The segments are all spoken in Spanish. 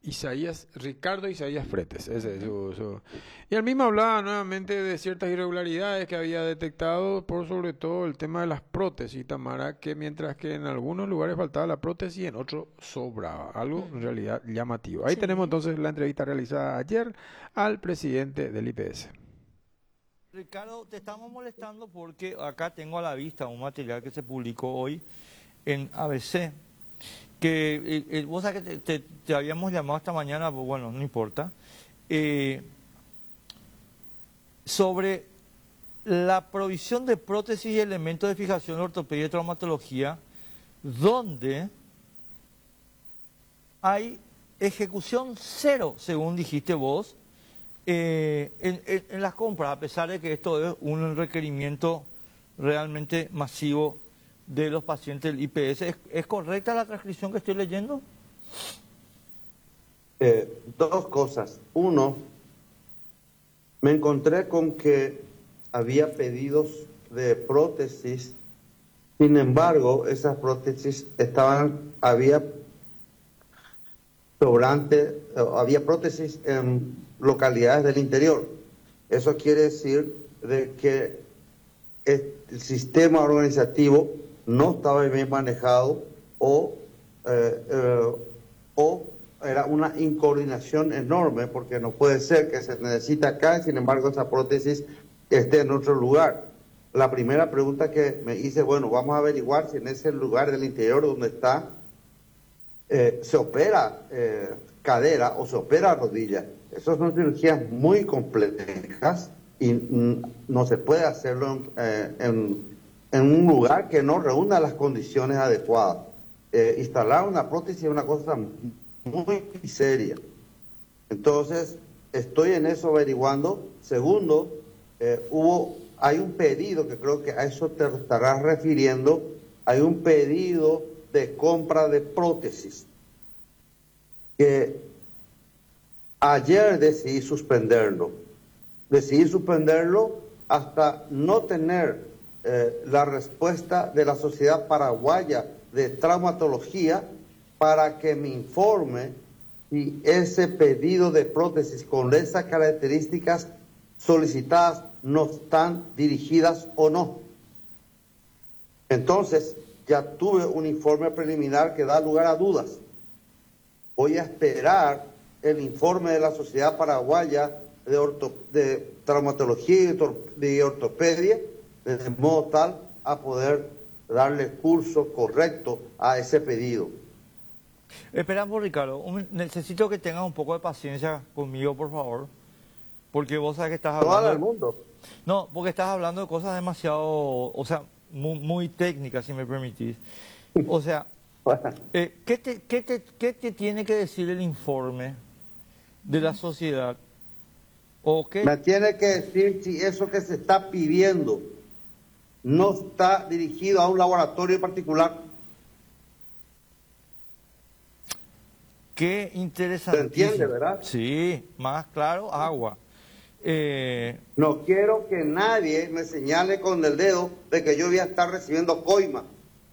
Ricardo Isaías Fretes, ese es Y él mismo hablaba nuevamente de ciertas irregularidades que había detectado por sobre todo el tema de las prótesis, Tamara, que mientras que en algunos lugares faltaba la prótesis, en otros sobraba, algo en realidad llamativo. Ahí tenemos Sí. entonces la entrevista realizada ayer al presidente del IPS. Ricardo, te estamos molestando porque acá tengo a la vista un material que se publicó hoy en ABC, que vos sabés que te habíamos llamado esta mañana, pues bueno, no importa, eh, sobre la provisión de prótesis y elementos de fijación de ortopedia y traumatología, donde hay ejecución cero, según dijiste vos, en las compras, a pesar de que esto es un requerimiento realmente masivo de los pacientes del IPS. ¿Es correcta la transcripción que estoy leyendo? Dos cosas. Uno, me encontré con que había pedidos de prótesis, sin embargo, esas prótesis había había prótesis en localidades del interior. Eso quiere decir de que el sistema organizativo no estaba bien manejado o era una incoordinación enorme, porque no puede ser que se necesita acá y sin embargo esa prótesis esté en otro lugar. La primera pregunta que me hice, bueno, vamos a averiguar si en ese lugar del interior donde está se opera cadera o se opera rodilla. Esas son cirugías muy complejas y no se puede hacerlo en un lugar que no reúna las condiciones adecuadas. Instalar una prótesis es una cosa muy seria. Entonces, estoy en eso averiguando. Segundo, hay un pedido, que creo que a eso te estarás refiriendo, hay un pedido de compra de prótesis que ayer decidí suspenderlo. Decidí suspenderlo hasta no tener la respuesta de la Sociedad Paraguaya de Traumatología para que me informe si ese pedido de prótesis con esas características solicitadas no están dirigidas o no. Entonces, ya tuve un informe preliminar que da lugar a dudas. Voy a esperar el informe de la Sociedad Paraguaya de Traumatología y de Ortopedia, de modo tal a poder darle curso correcto a ese pedido. Esperamos, Ricardo. Necesito que tengas un poco de paciencia conmigo, por favor, porque vos sabés que estás Todo hablando... el mundo. No, porque estás hablando de cosas demasiado, o sea, muy técnicas, si me permitís. O sea, Bueno, ¿qué te tiene que decir el informe de la sociedad? ¿O qué? me tiene que decir si eso que se está pidiendo no está dirigido a un laboratorio particular. Qué ¿Se interesantísimo. entiende, verdad? Sí, más claro, agua. No quiero que nadie me señale con el dedo de que yo voy a estar recibiendo coima.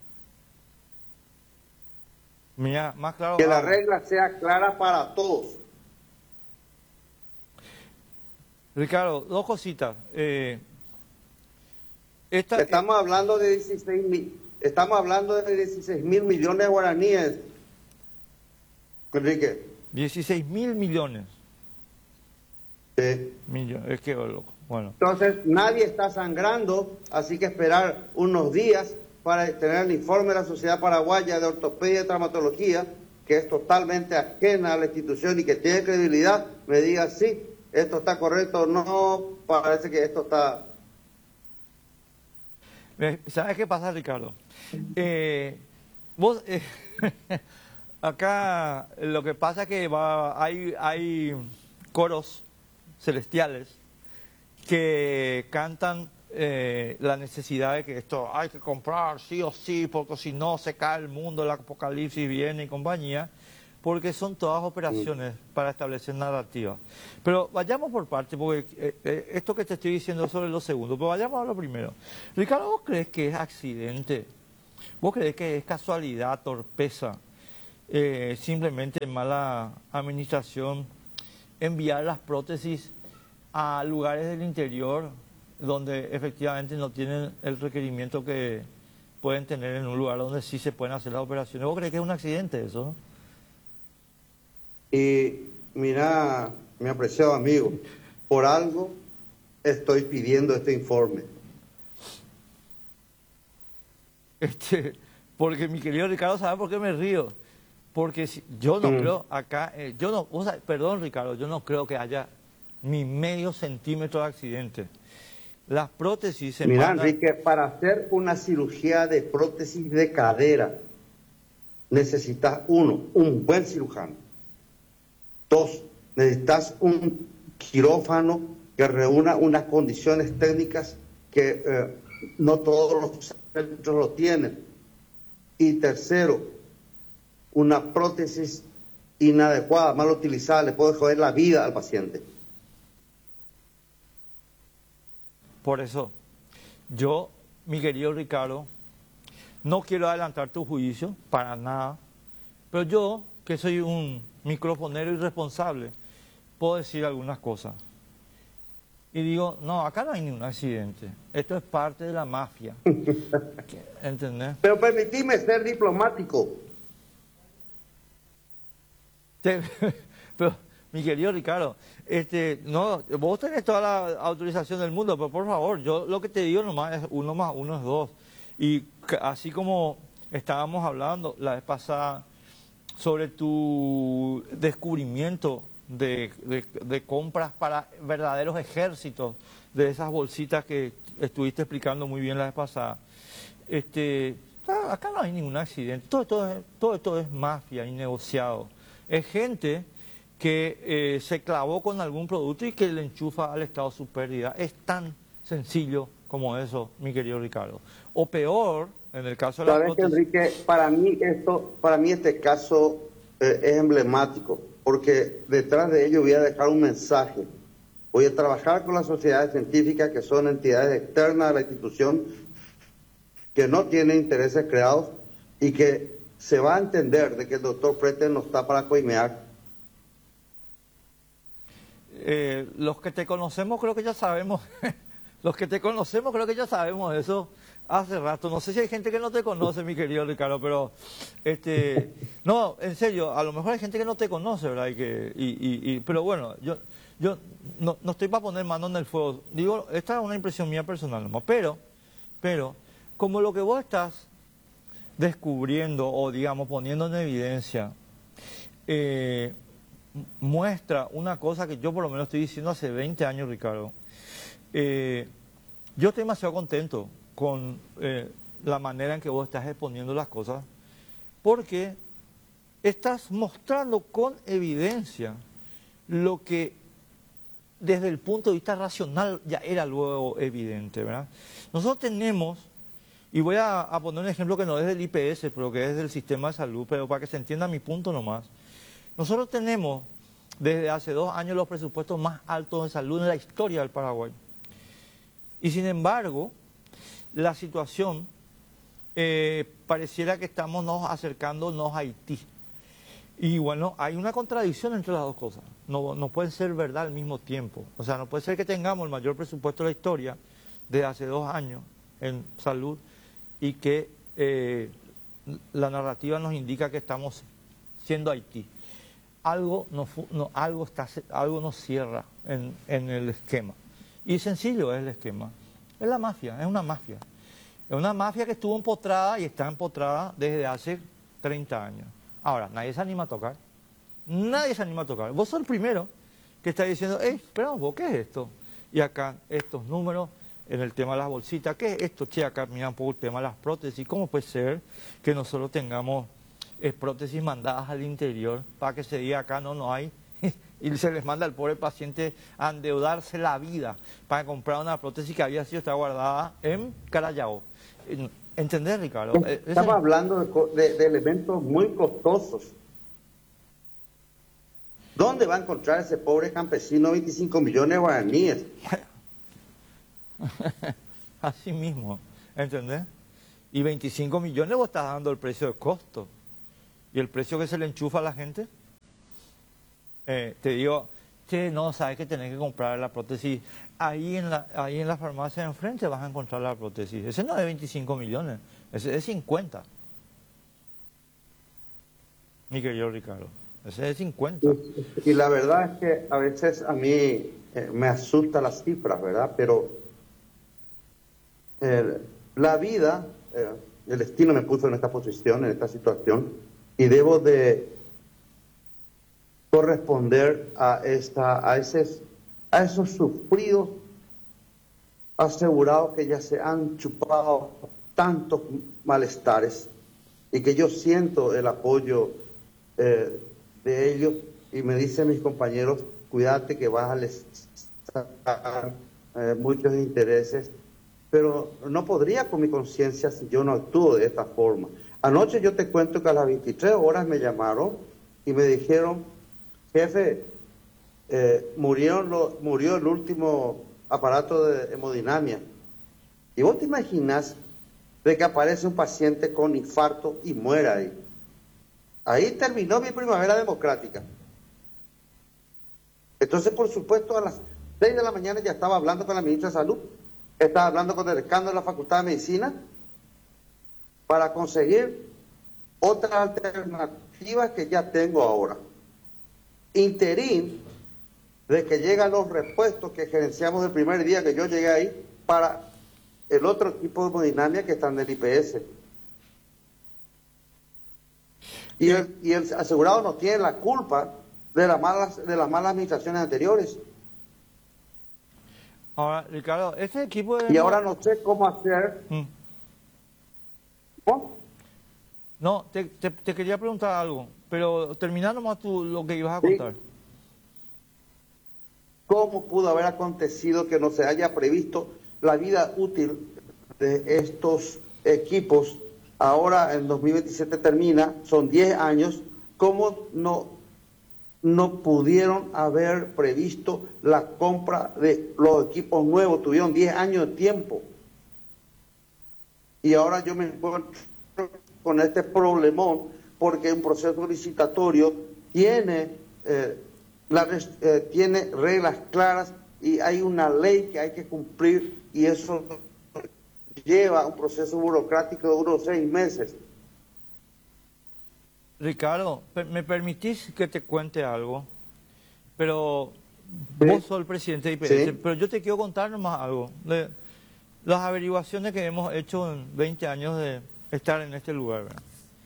Mira, más claro, Que la agua. regla sea clara para todos. Ricardo, dos cositas. Esta, Estamos hablando de 16 mil millones de guaraníes, Enrique. 16 mil millones. Sí. Es que loco. Bueno. Entonces, nadie está sangrando, así que esperar unos días para tener el informe de la Sociedad Paraguaya de Ortopedia y Traumatología, que es totalmente ajena a la institución y que tiene credibilidad, me diga sí, esto está correcto o no, parece que esto está... ¿Sabes qué pasa, Ricardo? Vos, acá lo que pasa es que hay coros celestiales que cantan la necesidad de que esto hay que comprar sí o sí, porque si no se cae el mundo, el apocalipsis viene y compañía, porque son todas operaciones para establecer narrativa. Pero vayamos por parte, porque esto que te estoy diciendo es sobre lo segundo, pero vayamos a lo primero. Ricardo, ¿vos crees que es accidente? ¿Vos crees que es casualidad, torpeza, simplemente mala administración, enviar las prótesis a lugares del interior donde efectivamente no tienen el requerimiento que pueden tener en un lugar donde sí se pueden hacer las operaciones. ¿Vos crees que es un accidente eso, no? Y mira, mi apreciado amigo, por algo estoy pidiendo este informe. Porque mi querido Ricardo, ¿sabe por qué me río? Porque yo no creo acá, perdón Ricardo, yo no creo que haya ni medio centímetro de accidente. Las prótesis se Mira, mandan... Enrique, para hacer una cirugía de prótesis de cadera, necesitas un buen cirujano. 2, necesitas un quirófano que reúna unas condiciones técnicas que no todos los centros lo tienen. Y 3, una prótesis inadecuada, mal utilizada, le puede joder la vida al paciente. Por eso, yo, mi querido Ricardo, no quiero adelantar tu juicio, para nada, pero yo, que soy un microfonero irresponsable, puedo decir algunas cosas. Y digo, no, acá no hay ningún accidente, esto es parte de la mafia. ¿Entendés? Pero permitime ser diplomático. Pero, mi querido Ricardo, no, vos tenés toda la autorización del mundo, pero por favor, yo lo que te digo nomás es 1 más 1 es 2. Y así como estábamos hablando la vez pasada sobre tu descubrimiento de compras para verdaderos ejércitos de esas bolsitas que estuviste explicando muy bien la vez pasada, acá no hay ningún accidente, todo esto es mafia y negociado. Es gente que se clavó con algún producto y que le enchufa al Estado su pérdida. Es tan sencillo como eso, mi querido Ricardo. O peor, en el caso de la prótesis... Enrique, para mí este caso es emblemático, porque detrás de ello voy a dejar un mensaje. Voy a trabajar con las sociedades científicas, que son entidades externas a la institución, que no tienen intereses creados y que se va a entender de que el doctor Fretes no está para coimear. Los que te conocemos creo que ya sabemos, los que te conocemos creo que ya sabemos eso hace rato. No sé si hay gente que no te conoce, mi querido Ricardo, pero no, en serio, a lo mejor hay gente que no te conoce, ¿verdad? Pero bueno, yo no estoy para poner mano en el fuego. Digo, esta es una impresión mía personal nomás, pero como lo que vos estás descubriendo o digamos poniendo en evidencia muestra una cosa que yo por lo menos estoy diciendo hace 20 años, Ricardo. Yo estoy demasiado contento con la manera en que vos estás exponiendo las cosas, porque estás mostrando con evidencia lo que desde el punto de vista racional ya era luego evidente, ¿verdad? Nosotros tenemos, y voy a poner un ejemplo que no es del IPS, pero que es del sistema de salud, pero para que se entienda mi punto nomás. Nosotros tenemos desde hace 2 años los presupuestos más altos de salud en la historia del Paraguay. Y sin embargo, la situación pareciera que estamos acercándonos a Haití. Y bueno, hay una contradicción entre las dos cosas. No pueden ser verdad al mismo tiempo. O sea, no puede ser que tengamos el mayor presupuesto de la historia desde hace 2 años en salud y que la narrativa nos indica que estamos siendo Haití. Algo no cierra en el esquema. Y sencillo es el esquema. Es la mafia, es una mafia. Es una mafia que estuvo empotrada y está empotrada desde hace 30 años. Ahora, nadie se anima a tocar. Nadie se anima a tocar. Vos sos el primero que está diciendo, espera vos, ¿qué es esto? Y acá, estos números, en el tema de las bolsitas, ¿qué es esto? Che, acá mira un poco el tema de las prótesis. ¿Cómo puede ser que nosotros tengamos prótesis mandadas al interior para que se diga acá no hay? Y se les manda al pobre paciente a endeudarse la vida para comprar una prótesis que había sido guardada en Carayao. ¿Entendés, Ricardo? Estamos hablando de elementos muy costosos. ¿Dónde va a encontrar ese pobre campesino 25 millones de guaraníes? Así mismo, ¿entendés? Y 25 millones vos estás dando el precio de costo. y el precio que se le enchufa a la gente, te digo, che, no, sabes que tenés que comprar la prótesis. Ahí en la farmacia de enfrente vas a encontrar la prótesis. Ese no es 25 millones, ese es 50. Mi querido Ricardo, ese es 50. Y la verdad es que a veces a mí me asusta las cifras, ¿verdad? Pero la vida, el destino me puso en esta posición, en esta situación, y debo de corresponder a esos sufridos asegurados que ya se han chupado tantos malestares y que yo siento el apoyo de ellos, y me dicen mis compañeros, cuídate que vas a les muchos intereses, pero no podría con mi conciencia si yo no actúo de esta forma. Anoche yo te cuento que a las 23 horas me llamaron y me dijeron, jefe, murió el último aparato de hemodinamia. Y vos te imaginas de que aparece un paciente con infarto y muera ahí. Ahí terminó mi primavera democrática. Entonces, por supuesto, a las 6 de la mañana ya estaba hablando con la ministra de Salud, estaba hablando con el decano de la Facultad de Medicina para conseguir otra alternativa que ya tengo ahora. Interín de que llegan los repuestos que gerenciamos el primer día que yo llegué ahí para el otro equipo de hemodinamia que están del IPS. Y el asegurado no tiene la culpa de las malas administraciones anteriores. Ahora, Ricardo, este equipo de... Y ahora no sé cómo hacer. ¿Cómo? No, te quería preguntar algo, pero termina nomás tú lo que ibas a contar. Sí. ¿Cómo pudo haber acontecido que no se haya previsto la vida útil de estos equipos? Ahora en 2027 termina, son 10 años. ¿Cómo no pudieron haber previsto la compra de los equipos nuevos? Tuvieron 10 años de tiempo. Y ahora yo me encuentro con este problemón porque un proceso licitatorio tiene, tiene reglas claras y hay una ley que hay que cumplir, y eso lleva un proceso burocrático de unos 6 meses. Ricardo, ¿me permitís que te cuente algo? Pero ¿Sí? Vos sos el presidente de IPS, ¿sí? Pero yo te quiero contar nomás algo. Las averiguaciones que hemos hecho en 20 años de estar en este lugar, ¿verdad?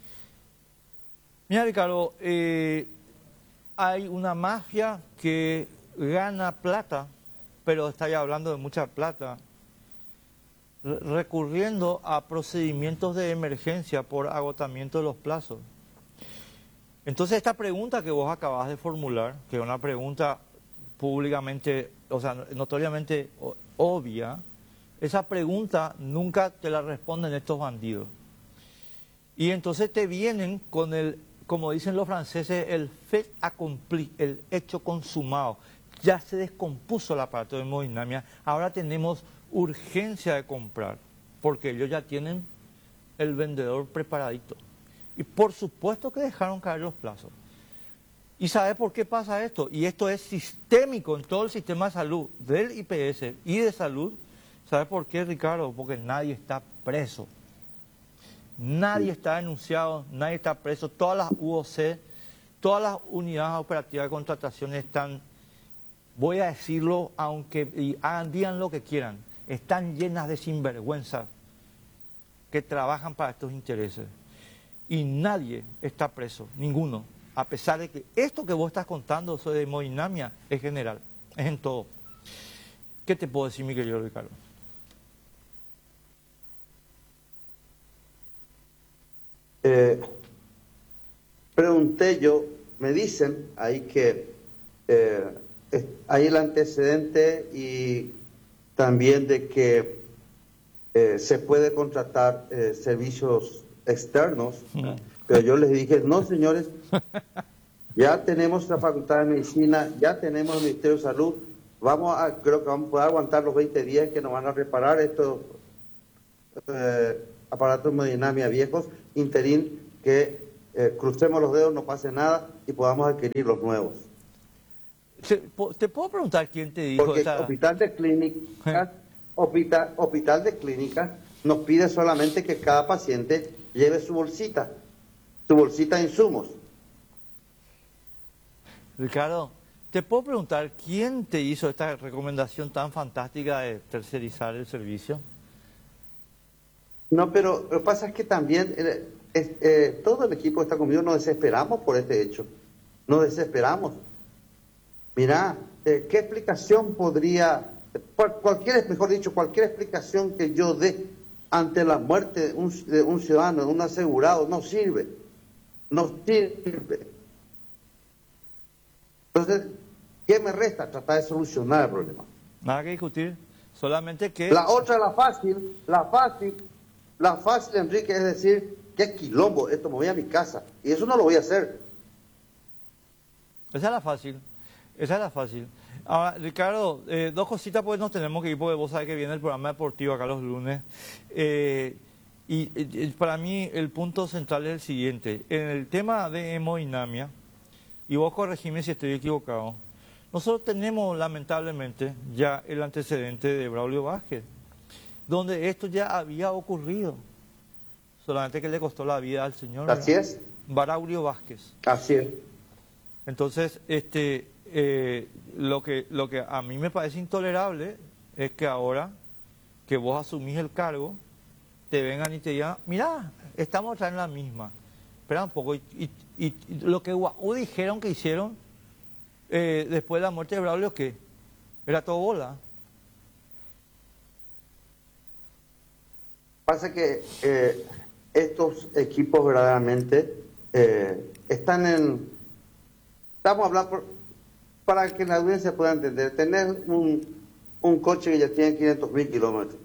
Mira, Ricardo, hay una mafia que gana plata, pero está ya hablando de mucha plata, recurriendo a procedimientos de emergencia por agotamiento de los plazos. Entonces, esta pregunta que vos acabas de formular, que es una pregunta públicamente, o sea, notoriamente obvia, esa pregunta nunca te la responden estos bandidos. Y entonces te vienen con el, como dicen los franceses, el fait accompli, el hecho consumado. Ya se descompuso el aparato de hemodinamia, ahora tenemos urgencia de comprar, porque ellos ya tienen el vendedor preparadito. Y por supuesto que dejaron caer los plazos. ¿Y sabe por qué pasa esto? Y esto es sistémico en todo el sistema de salud, del IPS y de salud. ¿Sabe por qué, Ricardo? Porque nadie está preso. Nadie está denunciado, nadie está preso. Todas las UOC, todas las unidades operativas de contratación están, voy a decirlo, aunque digan lo que quieran, están llenas de sinvergüenzas que trabajan para estos intereses. Y nadie está preso, ninguno, a pesar de que esto que vos estás contando sobre hemodinamia es general, es en todo. ¿Qué te puedo decir, mi querido Ricardo? Pregunté yo, me dicen ahí que hay el antecedente y también de que se puede contratar servicios externos, pero yo les dije, no señores, ya tenemos la Facultad de Medicina, ya tenemos el Ministerio de Salud, creo que vamos a poder aguantar los 20 días que nos van a reparar estos aparatos de hemodinamia viejos. Interín que crucemos los dedos, no pase nada y podamos adquirir los nuevos. ¿Te puedo preguntar quién te dijo Porque esa... Hospital de Clínicas nos pide solamente que cada paciente lleve su bolsita de insumos. Ricardo, ¿te puedo preguntar quién te hizo esta recomendación tan fantástica de tercerizar el servicio? No, pero lo que pasa es que también todo el equipo que está conmigo nos desesperamos por este hecho. Nos desesperamos. Mirá, ¿qué explicación podría, cualquier explicación que yo dé ante la muerte de un ciudadano, de un asegurado, no sirve. No sirve. Entonces, ¿qué me resta? Tratar de solucionar el problema. Nada que discutir, solamente que... La otra, la fácil, Enrique, es decir, qué quilombo, esto me voy a mi casa. Y eso no lo voy a hacer. Esa es la fácil. Ahora, Ricardo, dos cositas pues nos tenemos que ir porque vos sabés que viene el programa deportivo acá los lunes. Y para mí el punto central es el siguiente. En el tema de hemodinamia, y vos corregime si estoy equivocado, nosotros tenemos lamentablemente ya el antecedente de Braulio Vázquez, donde esto ya había ocurrido, solamente que le costó la vida al señor. Así es. Braulio Vázquez. Así es. Entonces, lo que a mí me parece intolerable es que ahora que vos asumís el cargo, te vengan y te digan, mirá, estamos otra en la misma. Espera un poco, y lo que dijeron que hicieron después de la muerte de Braulio, ¿qué? Era todo bola. Pasa que estos equipos verdaderamente están en... Estamos hablando, para que la audiencia pueda entender, tener un coche que ya tiene 500.000 kilómetros.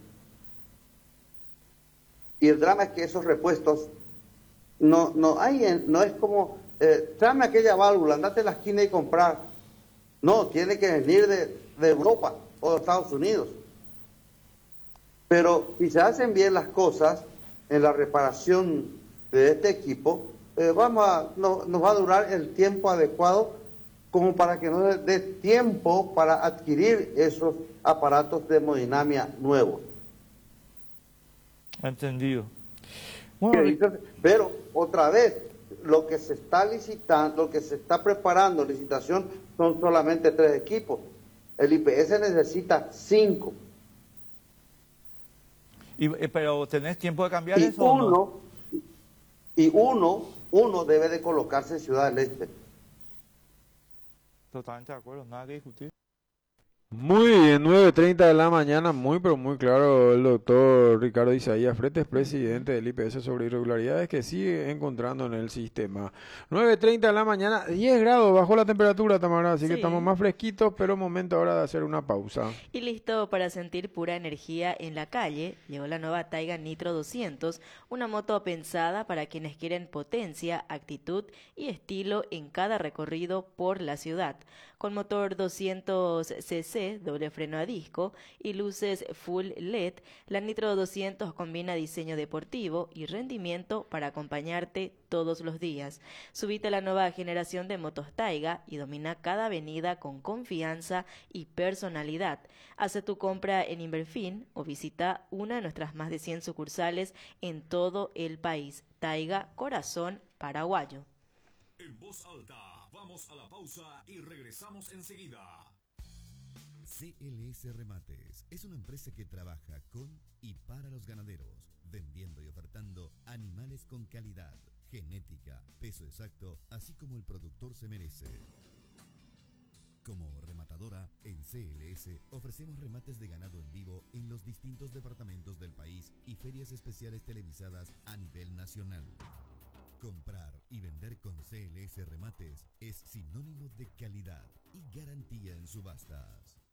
Y el drama es que esos repuestos no es como, tráeme aquella válvula, andate a la esquina y comprar. No, tiene que venir de Europa o de Estados Unidos. Pero si se hacen bien las cosas en la reparación de este equipo, nos va a durar el tiempo adecuado como para que nos dé tiempo para adquirir esos aparatos de hemodinamia nuevos. Entendido. Bueno, pero otra vez, lo que se está licitando, lo que se está preparando en licitación son solamente 3 equipos. El IPS necesita 5. Pero ¿tenés tiempo de cambiar eso o no? Y uno debe de colocarse en Ciudad del Este. Totalmente de acuerdo, nada que discutir. Muy bien, 9:30 de la mañana, muy pero muy claro el doctor Ricardo Isaías Fretes, presidente del IPS, sobre irregularidades que sigue encontrando en el sistema. 9:30 de la mañana, 10 grados bajo la temperatura, Tamara, así que estamos más fresquitos, pero momento ahora de hacer una pausa. Y listo para sentir pura energía en la calle, llegó la nueva Taiga Nitro 200, una moto pensada para quienes quieren potencia, actitud y estilo en cada recorrido por la ciudad. Con motor 200 cc, doble freno a disco y luces full LED, la Nitro 200 combina diseño deportivo y rendimiento para acompañarte todos los días. Subite a la nueva generación de motos Taiga y domina cada avenida con confianza y personalidad. Hace tu compra en Inverfin o visita una de nuestras más de 100 sucursales en todo el país. Taiga, corazón paraguayo. En voz alta, vamos a la pausa y regresamos enseguida. CLS Remates es una empresa que trabaja con y para los ganaderos, vendiendo y ofertando animales con calidad, genética, peso exacto, así como el productor se merece. Como rematadora, en CLS ofrecemos remates de ganado en vivo en los distintos departamentos del país y ferias especiales televisadas a nivel nacional. Comprar y vender con CLS Remates es sinónimo de calidad y garantía en subastas.